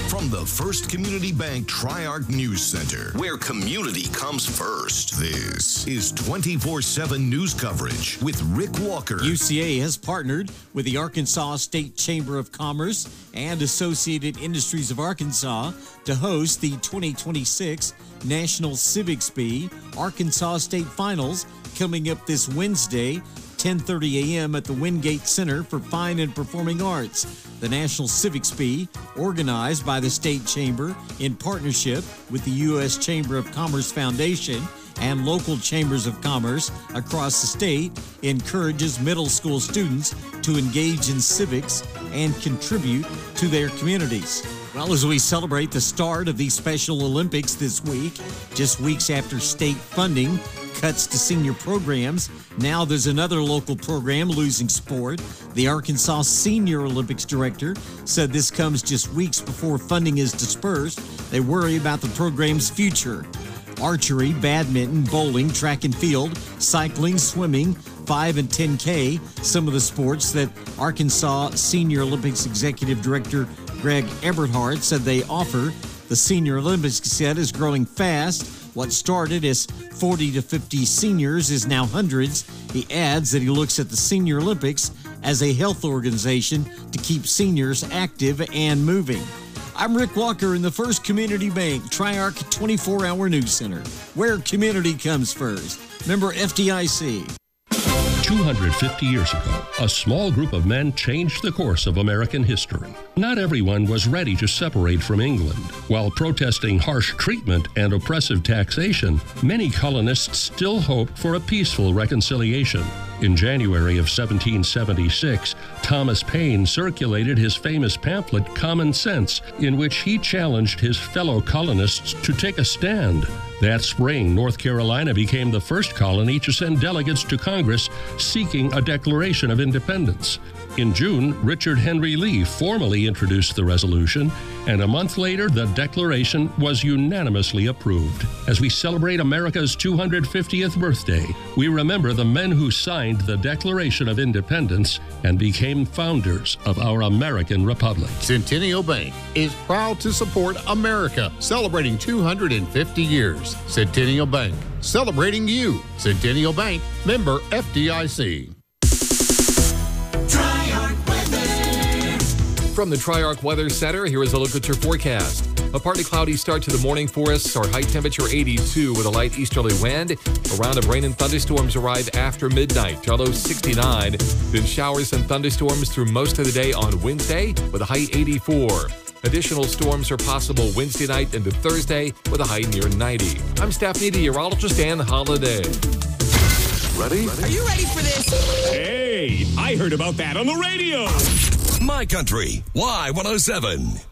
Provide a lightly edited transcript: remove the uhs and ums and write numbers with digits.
From the First Community Bank Tri-Arc News Center, where community comes first. This is 24/7 news coverage with Rick Walker. UCA has partnered with the Arkansas State Chamber of Commerce and Associated Industries of Arkansas to host the 2026 National Civics Bee Arkansas State Finals coming up this Wednesday, 10:30 a.m. at the Wingate Center for Fine and Performing Arts. The National Civics Bee, organized by the State Chamber in partnership with the U.S. Chamber of Commerce Foundation and local chambers of commerce across the state, encourages middle school students to engage in civics and contribute to their communities. Well, as we celebrate the start of the Special Olympics this week, just weeks after state funding cuts to senior programs, now there's another local program losing support. The Arkansas Senior Olympics director said this comes just weeks before funding is dispersed. They worry about the program's future. Archery, badminton, bowling, track and field, cycling, swimming, 5 and 10K, some of the sports that Arkansas Senior Olympics Executive Director Greg Eberhardt said they offer. The Senior Olympics, he said, is growing fast. What started as 40 to 50 seniors is now hundreds. He adds that he looks at the Senior Olympics as a health organization to keep seniors active and moving. I'm Rick Walker in the First Community Bank Tri-Arc 24-hour News Center, where community comes first. Member FDIC. 250 years ago, a small group of men changed the course of American history. Not everyone was ready to separate from England. While protesting harsh treatment and oppressive taxation, many colonists still hoped for a peaceful reconciliation. In January of 1776, Thomas Paine circulated his famous pamphlet, Common Sense, in which he challenged his fellow colonists to take a stand. That spring, North Carolina became the first colony to send delegates to Congress seeking a Declaration of Independence. In June, Richard Henry Lee formally introduced the resolution, and a month later, the Declaration was unanimously approved. As we celebrate America's 250th birthday, we remember the men who signed the Declaration of Independence and became founders of our American Republic. Centennial Bank is proud to support America, celebrating 250 years. Centennial Bank, celebrating you. Centennial Bank, member FDIC. From the Tri-Arc Weather Center, here is a look at your forecast. A partly cloudy start to the morning for us. Our high temperature 82 with a light easterly wind. A round of rain and thunderstorms arrive after midnight. Our low 69. Then showers and thunderstorms through most of the day on Wednesday with a high 84. Additional storms are possible Wednesday night into Thursday with a high near 90. I'm staff meteorologist Ann Holiday. Ready? Are you ready for this? Hey, I heard about that on the radio. My Country, Y107.